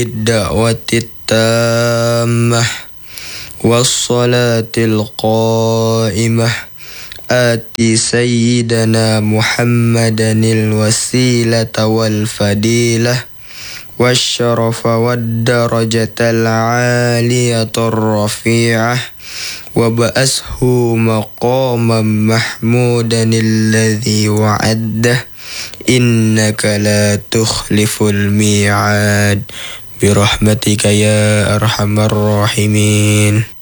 الدعوة التامة والصلاة القائمة آت سيدنا محمدا الوسيلة والفضيلة والشرف والدرجة العالية الرفيعة وابعثه مقاما محمودا الذي وعده إنك لا تخلف الميعاد برحمتك يا أرحم الراحمين.